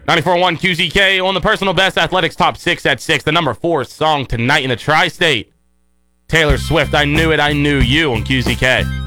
94.1 QZK on the personal best athletics top 6 at 6. The number 4 song tonight in the tri-state. Taylor Swift, I Knew It, I Knew You on QZK.